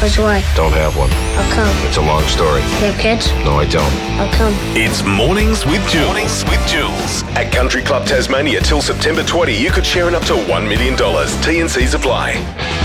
Where's your wife? Don't have one. How come? It's a long story. You have kids? No, I don't. How come? It's Mornings with Jules. Mornings with Jules. At Country Club Tasmania till September 20, you could share in up to $1 million. T&Cs apply.